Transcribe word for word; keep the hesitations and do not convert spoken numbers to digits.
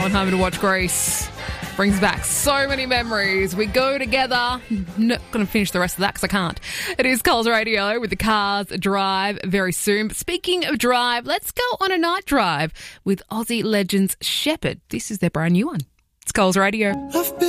On home to watch Grease. Brings back so many memories. We go together. Not going to finish the rest of that because I can't. It is Coles Radio with the Cars Drive very soon. But speaking of drive, let's go on a night drive with Aussie legends Shepherd. This is their brand new one. It's Coles Radio.